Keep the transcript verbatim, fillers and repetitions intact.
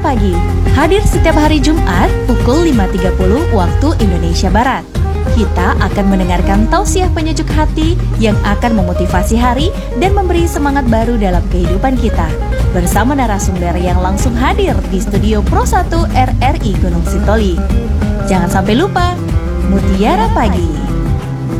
Pagi, hadir setiap hari Jumat pukul lima tiga puluh waktu Indonesia Barat. Kita akan mendengarkan tausiah penyejuk hati yang akan memotivasi hari dan memberi semangat baru dalam kehidupan kita. Bersama narasumber yang langsung hadir di studio Pro satu R R I Gunung Sitoli. Jangan sampai lupa, Mutiara Pagi.